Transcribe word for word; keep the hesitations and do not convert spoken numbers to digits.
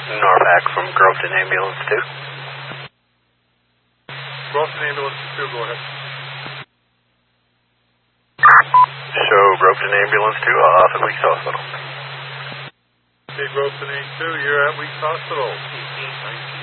Norfolk from Groveton Ambulance two. Groveton Ambulance two, go ahead. Show Groveton Ambulance two off at Weeks Hospital. Okay, Groveton A two, you're at Weeks Hospital.